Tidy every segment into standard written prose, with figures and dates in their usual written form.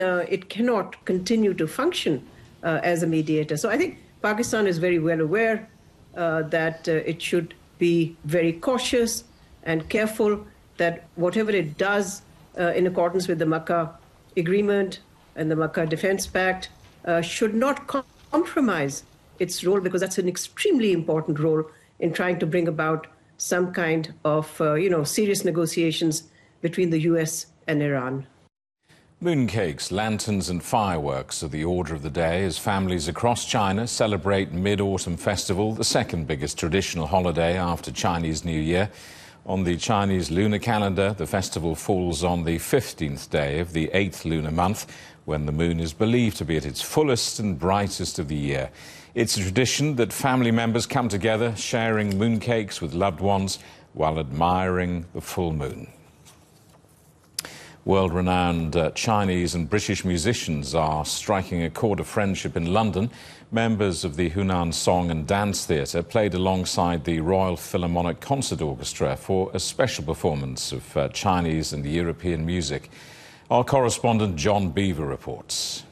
it cannot continue to function as a mediator. So I think Pakistan is very well aware that it should be very cautious and careful that whatever it does in accordance with the Makkah Agreement and the Makkah Defense Pact should not compromise its role, because that's an extremely important role in trying to bring about some kind of, serious negotiations between the US and Iran. Mooncakes, lanterns and fireworks are the order of the day as families across China celebrate Mid-Autumn Festival, the second biggest traditional holiday after Chinese New Year. On the Chinese lunar calendar, the festival falls on the 15th day of the 8th lunar month, when the moon is believed to be at its fullest and brightest of the year. It's a tradition that family members come together, sharing mooncakes with loved ones while admiring the full moon. World-renowned Chinese and British musicians are striking a chord of friendship in London. Members of the Hunan Song and Dance Theatre played alongside the Royal Philharmonic Concert Orchestra for a special performance of Chinese and European music. Our correspondent John Beaver reports.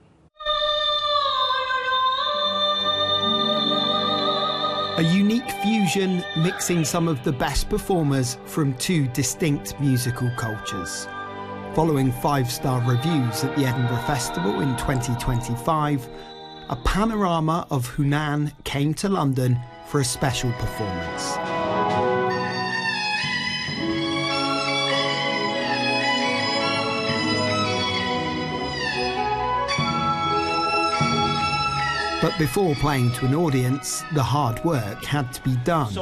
A unique fusion mixing some of the best performers from two distinct musical cultures. Following 5-star reviews at the Edinburgh Festival in 2025, a panorama of Hunan came to London for a special performance. But before playing to an audience, the hard work had to be done.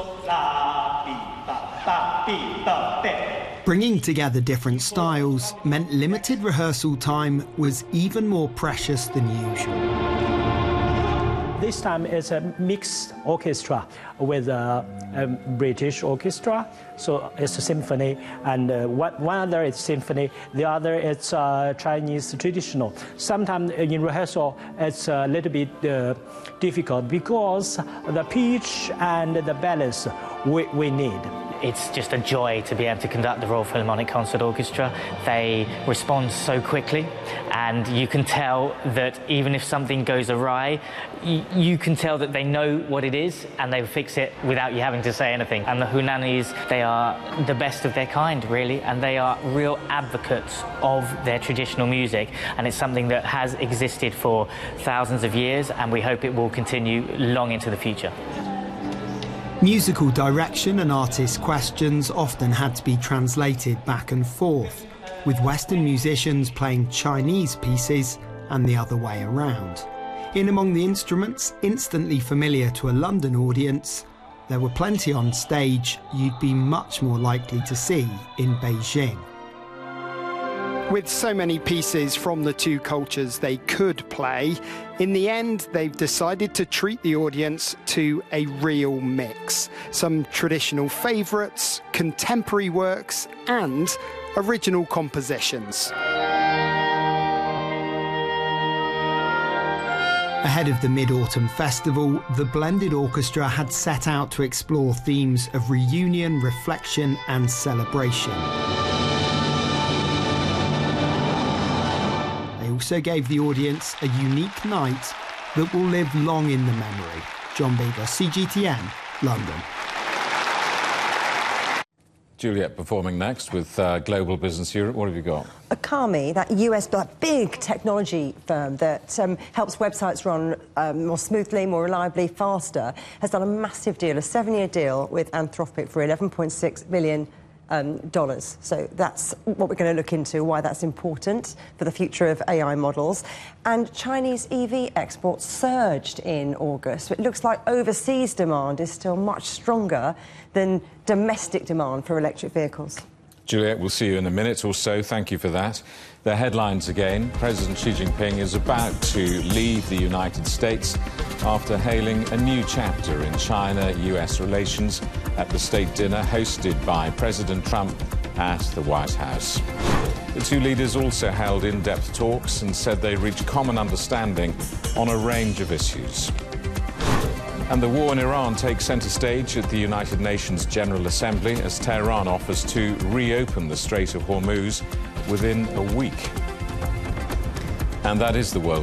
Bringing together different styles meant limited rehearsal time was even more precious than usual. This time it's a mixed orchestra with a British orchestra, so it's a symphony, and one other is symphony, the other is Chinese traditional. Sometimes in rehearsal it's a little bit difficult because the pitch and the balance we need. It's just a joy to be able to conduct the Royal Philharmonic Concert Orchestra. They respond so quickly, and you can tell that even if something goes awry, you can tell that they know what it is and they fix it without you having to say anything. And the Hunanis, they are the best of their kind, really, and they are real advocates of their traditional music, and it's something that has existed for thousands of years, and we hope it will continue long into the future. Musical direction and artist questions often had to be translated back and forth, with Western musicians playing Chinese pieces and the other way around. In among the instruments instantly familiar to a London audience, there were plenty on stage you'd be much more likely to see in Beijing. With so many pieces from the two cultures they could play, in the end they've decided to treat the audience to a real mix. Some traditional favourites, contemporary works and original compositions. Ahead of the Mid-Autumn Festival, the Blended Orchestra had set out to explore themes of reunion, reflection and celebration. Also gave the audience a unique night that will live long in the memory. John Beaver, CGTN, London. Juliet performing next with Global Business Europe. What have you got? Akami, that US big technology firm that helps websites run more smoothly, more reliably, faster, has done a massive deal, a 7-year deal with Anthropic for $11.6 billion. So that's what we're going to look into, why that's important for the future of AI models. And Chinese EV exports surged in August. So it looks like overseas demand is still much stronger than domestic demand for electric vehicles. Juliet, we'll see you in a minute or so. Thank you for that. The headlines again. President Xi Jinping is about to leave the United States after hailing a new chapter in China-US relations at the state dinner hosted by President Trump at the White House. The two leaders also held in-depth talks and said they reached common understanding on a range of issues. And the war in Iran takes centre stage at the United Nations General Assembly as Tehran offers to reopen the Strait of Hormuz within a week. And that is the world.